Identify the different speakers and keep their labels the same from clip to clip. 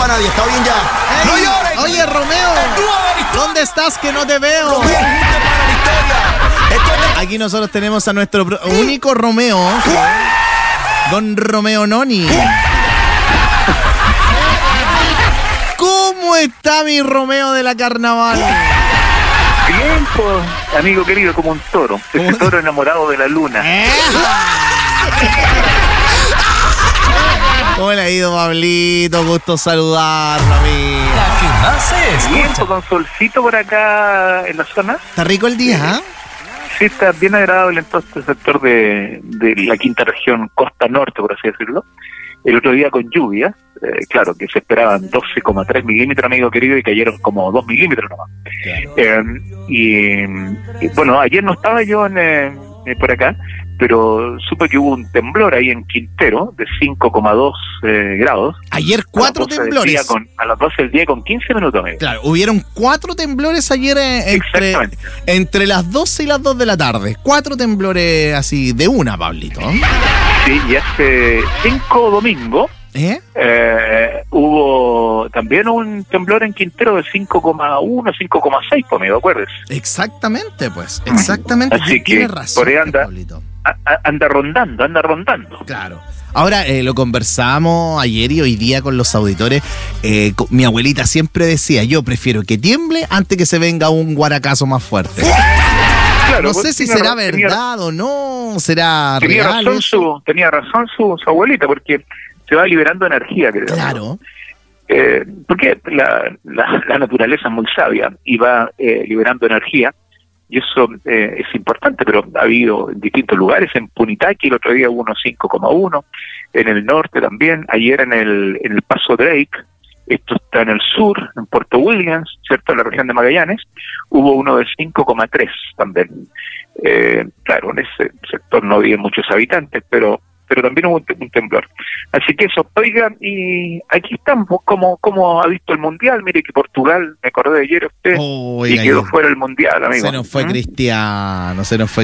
Speaker 1: nadie, está bien ya.
Speaker 2: Ey,
Speaker 1: ¡No llores!
Speaker 2: Oye, Romeo, ¿dónde estás que no te veo?
Speaker 1: Romeo, para la historia.
Speaker 2: Aquí nosotros tenemos a nuestro único Romeo, don Romeo Noni. ¿Cómo está mi Romeo de la carnaval?
Speaker 3: Bien, pues, amigo querido, como un toro. Ese toro enamorado de la luna.
Speaker 2: ¿Cómo le ha ido, Pablito? Gusto saludarlo, amigo.
Speaker 4: La que más se escucha.
Speaker 3: Bien, pues, con solcito por acá en la zona.
Speaker 2: ¿Está rico el día? ¿Eh?
Speaker 3: Sí, está bien agradable en todo este sector de la quinta región, costa norte, por así decirlo. El otro día con lluvia, claro, que se esperaban 12,3 milímetros, amigo querido, y cayeron como 2 milímetros nomás. Claro. Y bueno, ayer no estaba yo por acá, pero supe que hubo un temblor ahí en Quintero de 5,2 grados.
Speaker 2: Ayer 4 temblores.
Speaker 3: A las 12 del día con 15 minutos, amigo.
Speaker 2: Claro, hubieron 4 temblores ayer entre las 12 y las 2 de la tarde. 4 temblores así de una, Pablito.
Speaker 3: Sí, y hace 5 domingos hubo también un temblor en Quintero de 5,1, 5,6, pues, amigo, ¿acuerdas?
Speaker 2: Exactamente, pues, exactamente.
Speaker 3: Así que razón, por ahí anda rondando.
Speaker 2: Claro. Ahora, lo conversábamos ayer y hoy día con los auditores. Mi abuelita siempre decía, yo prefiero que tiemble antes que se venga un guaracazo más fuerte. Claro, no sé si será verdad o no, será real.
Speaker 3: Tenía razón su abuelita, porque se va liberando energía, creo.
Speaker 2: Claro.
Speaker 3: Porque la naturaleza es muy sabia y va liberando energía, y eso es importante, pero ha habido en distintos lugares. En Punitaqui el otro día hubo unos 5,1, en el norte también, ayer en el Paso Drake, esto está en el sur, en Puerto Williams, ¿cierto?, en la región de Magallanes, hubo uno de 5,3 también. Claro, en ese sector no viven muchos habitantes, pero también hubo un temblor. Así que eso, oiga, y aquí estamos, como ha visto el Mundial. Mire que Portugal, me acordé de ayer usted, y quedó fuera el Mundial, amigo.
Speaker 2: Se nos fue Cristiano.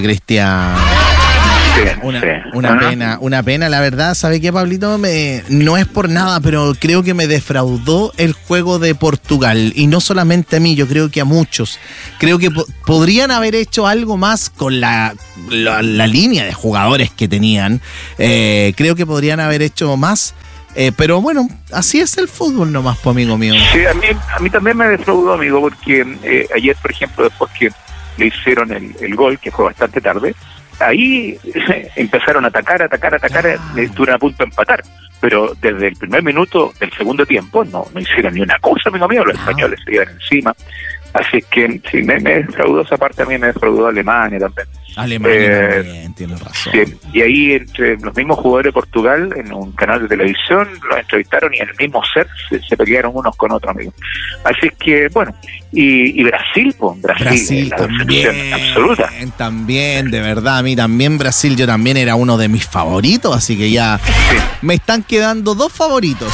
Speaker 2: Una pena, la verdad. ¿Sabe qué, Pablito? No es por nada, pero creo que me defraudó el juego de Portugal. Y no solamente a mí, yo creo que a muchos. Creo que podrían haber hecho algo más con la línea de jugadores que tenían. Creo que podrían haber hecho más. Pero bueno, así es el fútbol nomás, pues, amigo mío.
Speaker 3: Sí, a mí también me defraudó, amigo, porque ayer, por ejemplo, después que le hicieron el gol, que fue bastante tarde, ahí empezaron a atacar, estuvieron a punto de empatar, pero desde el primer minuto del segundo tiempo no hicieron ni una cosa, amigo mío. Los españoles se iban encima. Así que sí, me defraudó esa parte. A mí me defraudó Alemania también.
Speaker 2: También, tienes razón.
Speaker 3: Sí, y ahí entre los mismos jugadores de Portugal, en un canal de televisión, los entrevistaron, y en el mismo set se pelearon unos con otros, amigos. Así que, bueno, y Brasil, pues, Brasil la
Speaker 2: también,
Speaker 3: absoluta.
Speaker 2: También, de verdad, a mí también Brasil, yo también era uno de mis favoritos, así que ya me están quedando 2 favoritos.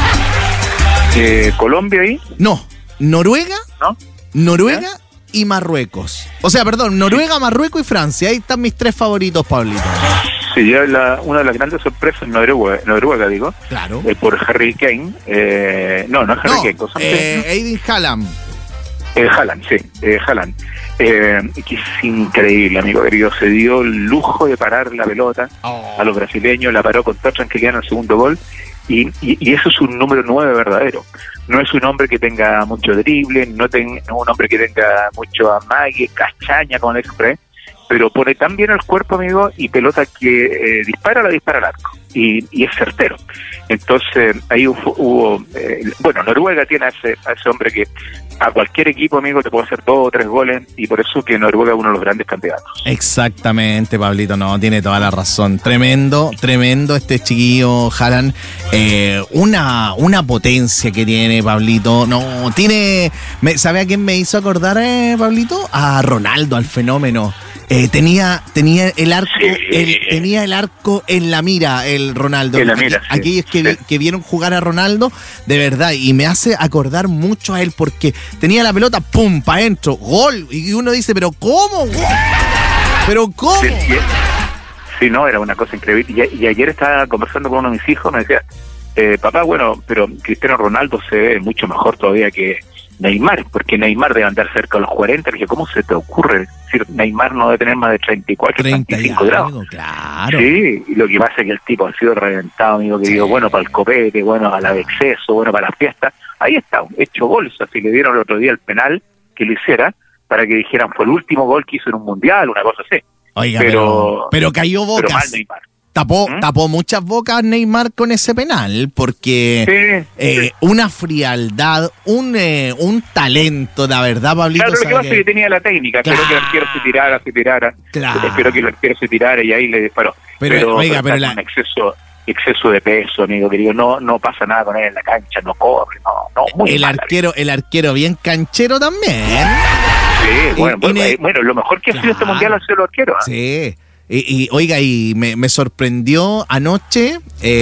Speaker 3: ¿Colombia ahí?
Speaker 2: No, Noruega.
Speaker 3: ¿No?
Speaker 2: Noruega y Marruecos. O sea, perdón, Noruega, Marruecos y Francia. Ahí están mis 3 favoritos, Pablito.
Speaker 3: Sí, ya una de las grandes sorpresas, Noruega, digo.
Speaker 2: Claro.
Speaker 3: Por Harry Kane. No es Harry Kane.
Speaker 2: Aiden Haaland.
Speaker 3: Haaland, sí. Haaland. Que es increíble, amigo querido. Se dio el lujo de parar la pelota a los brasileños. La paró con toda tranquilidad en el segundo gol. Y eso es un número 9 verdadero. No es un hombre que tenga mucho drible, no es un hombre que tenga mucho amague, cachaña, como le expresé, pero pone tan bien el cuerpo, amigo, y pelota que dispara al arco. Y es certero. Entonces, ahí hubo bueno, Noruega tiene a ese hombre que a cualquier equipo, amigo, te puede hacer 2 o 3 goles, y por eso que Noruega es uno de los grandes candidatos.
Speaker 2: Exactamente, Pablito, no, tiene toda la razón. Tremendo este chiquillo Haaland. Una potencia que tiene, Pablito. No, tiene... ¿Sabe a quién me hizo acordar, Pablito? A Ronaldo, al fenómeno. Tenía el arco, tenía el arco en la mira, el Ronaldo.
Speaker 3: En la mira,
Speaker 2: aquellos que vieron jugar a Ronaldo, de verdad, y me hace acordar mucho a él, porque tenía la pelota, pum, para adentro, gol, y uno dice, pero ¿cómo? ¿Pero cómo?
Speaker 3: Sí, no, era una cosa increíble. Y ayer estaba conversando con uno de mis hijos, me decía, papá, bueno, pero Cristiano Ronaldo se ve mucho mejor todavía que Neymar, porque Neymar debe andar cerca de los 40. Le dije, ¿cómo se te ocurre? Es decir, Neymar no debe tener más de 34, 35 grados.
Speaker 2: Claro.
Speaker 3: Sí, y lo que pasa es que el tipo ha sido reventado, amigo querido, bueno para el copete, bueno para el exceso, bueno para las fiestas. Ahí está, hecho bolsa. Si le dieron el otro día el penal que lo hiciera, para que dijeran, fue el último gol que hizo en un mundial, una cosa así.
Speaker 2: Oiga, pero cayó bocas.
Speaker 3: Pero mal Neymar.
Speaker 2: Tapó muchas bocas Neymar con ese penal, porque
Speaker 3: sí.
Speaker 2: Una frialdad, un talento, la verdad, Pablito.
Speaker 3: Claro, lo que pasa es que tenía la técnica,
Speaker 2: claro.
Speaker 3: Esperó que el arquero se tirara,
Speaker 2: claro.
Speaker 3: Esperó que el arquero se tirara y ahí le disparó.
Speaker 2: Pero
Speaker 3: un exceso de peso, amigo querido, no pasa nada con él en la cancha, no corre, no, muy
Speaker 2: el
Speaker 3: mal,
Speaker 2: arquero bien canchero también.
Speaker 3: Sí, bueno, lo mejor que ha sido este mundial ha sido el arquero.
Speaker 2: Sí. Y oiga, y me sorprendió anoche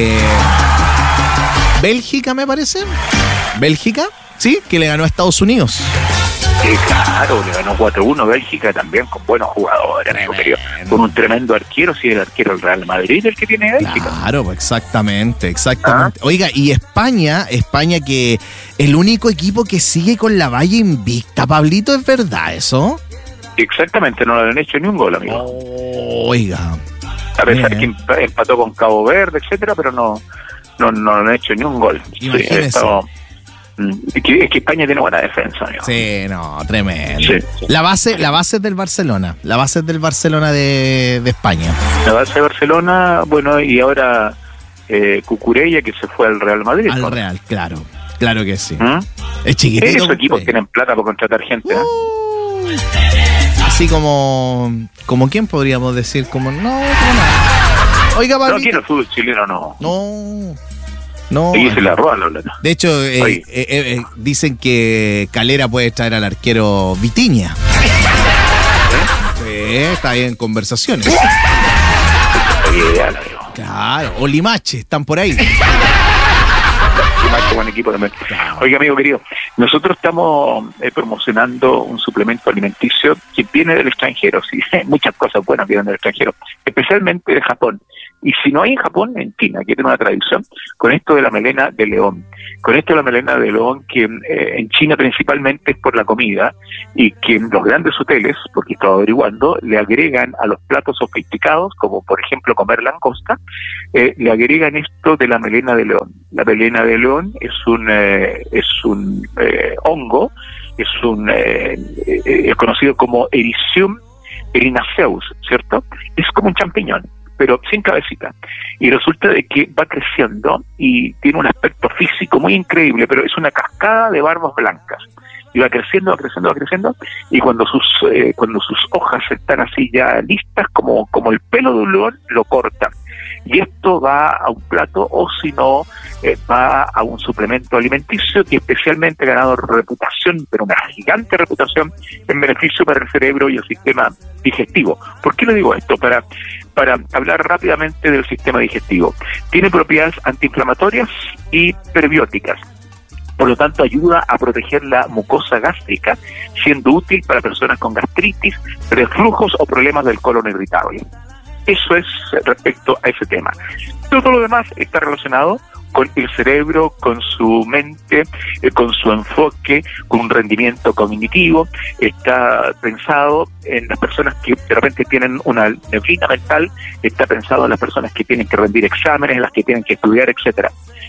Speaker 2: Bélgica, me parece. Bélgica, sí, que le ganó a Estados Unidos.
Speaker 3: Sí, claro, le ganó 4-1 Bélgica también con buenos jugadores, con un tremendo arquero, sí, el arquero del Real Madrid, el que tiene Bélgica.
Speaker 2: Claro, pues exactamente. Oiga, y España que el único equipo que sigue con la valla invicta, Pablito, ¿es verdad eso?
Speaker 3: Exactamente, no le han hecho ni un gol, amigo.
Speaker 2: Oiga.
Speaker 3: A pesar que empató con Cabo Verde, etcétera, pero no le han hecho ni un gol.
Speaker 2: Imagínese.
Speaker 3: Es que España tiene buena defensa, amigo.
Speaker 2: Sí, no, tremendo.
Speaker 3: Sí.
Speaker 2: La base es del Barcelona. La base es del Barcelona de España.
Speaker 3: La base de Barcelona, bueno, y ahora Cucurella, que se fue al Real Madrid.
Speaker 2: Al Real, claro que sí. Es chiquitito.
Speaker 3: Esos equipos tienen plata para contratar gente,
Speaker 2: Así como ¿quién podríamos decir? Como nada. Oiga, Pablito.
Speaker 3: No quiero el fútbol chileno,
Speaker 2: no.
Speaker 3: Ahí se la roban la plata.
Speaker 2: De hecho, dicen que Calera puede traer al arquero Vitinha. Está ahí en conversaciones.
Speaker 3: Ideal, amigo.
Speaker 2: Claro, o Limache, están por ahí.
Speaker 3: Buen equipo también. Oiga, amigo querido, nosotros estamos promocionando un suplemento alimenticio que viene del extranjero. Sí, muchas cosas buenas vienen del extranjero, especialmente de Japón. Y si no hay en Japón, en China, que tiene una tradición con esto de la melena de león. Con esto de la melena de león, que en China principalmente es por la comida, y que en los grandes hoteles, porque estaba averiguando, le agregan a los platos sofisticados, como por ejemplo comer langosta, le agregan esto de la melena de león. La melena de león es un hongo, es conocido como Ericium erinaceus, ¿cierto? Es como un champiñón, pero sin cabecita, y resulta de que va creciendo y tiene un aspecto físico muy increíble, pero es una cascada de barbas blancas, y va creciendo, y cuando sus hojas están así ya listas, como el pelo de un león, lo cortan, y esto va a un plato, o si no, va a un suplemento alimenticio que especialmente ha ganado reputación, pero una gigante reputación en beneficio para el cerebro y el sistema digestivo. ¿Por qué le digo esto? Para hablar rápidamente del sistema digestivo. Tiene propiedades antiinflamatorias y prebióticas. Por lo tanto, ayuda a proteger la mucosa gástrica, siendo útil para personas con gastritis, reflujos o problemas del colon irritable. Eso es respecto a ese tema. Todo lo demás está relacionado con el cerebro, con su mente, con su enfoque, con un rendimiento cognitivo. Está pensado en las personas que de repente tienen una neblina mental, está pensado en las personas que tienen que rendir exámenes, en las que tienen que estudiar, etcétera.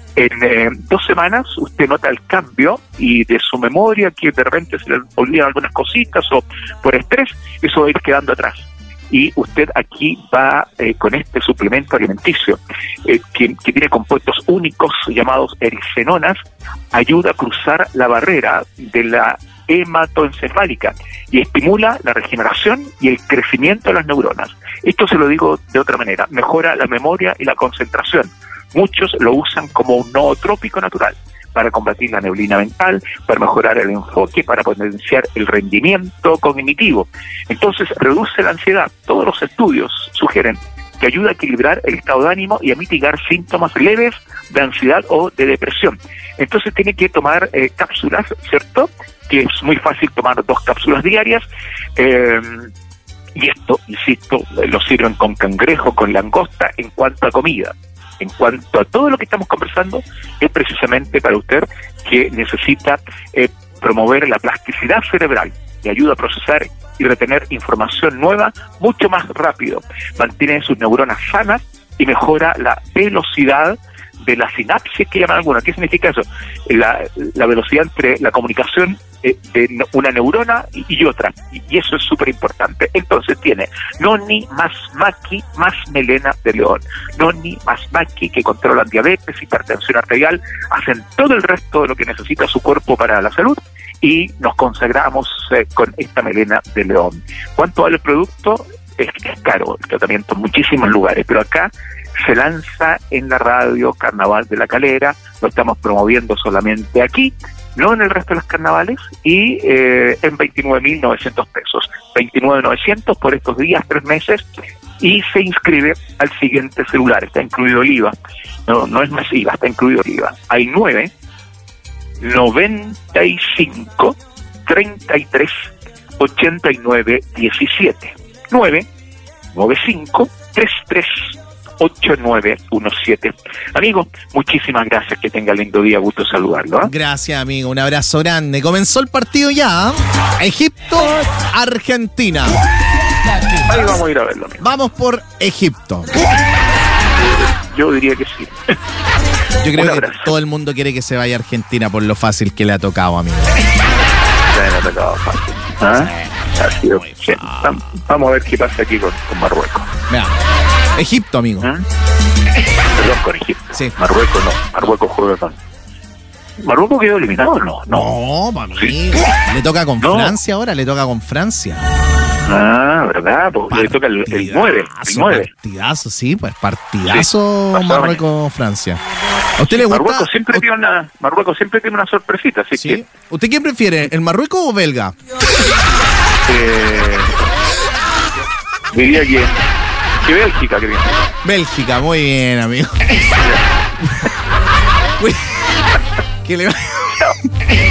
Speaker 3: En 2 semanas usted nota el cambio y de su memoria, que de repente se le olvidan algunas cositas o por estrés, eso va a ir quedando atrás. Y usted aquí va con este suplemento alimenticio que tiene compuestos únicos llamados ericenonas, ayuda a cruzar la barrera de la hematoencefálica y estimula la regeneración y el crecimiento de las neuronas. Esto se lo digo de otra manera, mejora la memoria y la concentración. Muchos lo usan como un nootrópico natural para combatir la neblina mental, para mejorar el enfoque, para potenciar el rendimiento cognitivo. Entonces, reduce la ansiedad. Todos los estudios sugieren que ayuda a equilibrar el estado de ánimo y a mitigar síntomas leves de ansiedad o de depresión. Entonces, tiene que tomar cápsulas, ¿cierto? Que es muy fácil tomar 2 cápsulas diarias. Y esto, insisto, lo sirven con cangrejo, con langosta en cuanto a comida. en cuanto a todo lo que estamos conversando, es precisamente para usted que necesita promover la plasticidad cerebral, que ayuda a procesar y retener información nueva mucho más rápido, mantiene sus neuronas sanas y mejora la velocidad de la sinapsis que llaman algunos. ¿Qué significa eso? La velocidad entre la comunicación de una neurona y otra, y eso es súper importante. Entonces tiene Noni más Maqui más melena de león. Noni más Maqui, que controlan diabetes, hipertensión arterial, hacen todo el resto de lo que necesita su cuerpo para la salud, y nos consagramos con esta melena de león. ¿Cuánto vale el producto? Es caro el tratamiento en muchísimos lugares, pero acá se lanza en la radio Carnaval de la Calera, lo estamos promoviendo solamente aquí, no en el resto de los carnavales, y en 29.900 pesos. 29.900 por estos días, 3 meses, y se inscribe al siguiente celular. Está incluido el IVA. No es masiva, está incluido el IVA. Hay 9 95 33 89 17. 9 95 33 8917. Amigo, muchísimas gracias, que tenga lindo día, gusto saludarlo.
Speaker 2: Gracias, amigo, un abrazo grande. Comenzó el partido ya. Egipto, Argentina.
Speaker 3: Ahí vamos a ir a verlo, amigo.
Speaker 2: Vamos por Egipto.
Speaker 3: Yo diría que sí.
Speaker 2: Yo creo que todo el mundo quiere que se vaya a Argentina por lo fácil que le ha tocado, amigo.
Speaker 3: Le ha tocado fácil. Así es. Sí. Vamos a ver qué pasa aquí con Marruecos.
Speaker 2: Mira, Egipto, amigo.
Speaker 3: Perdón, con Egipto.
Speaker 2: Sí.
Speaker 3: Marruecos no. Marruecos juega con... ¿Marruecos quedó eliminado?
Speaker 2: No, para mí. Sí. Le toca con Francia ahora, le toca con Francia.
Speaker 3: ¿Verdad? Porque le toca el 9. El 9.
Speaker 2: Partidazo, sí, pues partidazo, sí, Marruecos-Francia. ¿A usted le gusta?
Speaker 3: Marruecos siempre tiene una sorpresita, así
Speaker 2: ¿sí?
Speaker 3: que...
Speaker 2: ¿Usted quién prefiere, el Marruecos o belga?
Speaker 3: Diría que Bélgica, que viene.
Speaker 2: Bélgica, muy bien, amigo. ¿Qué le va?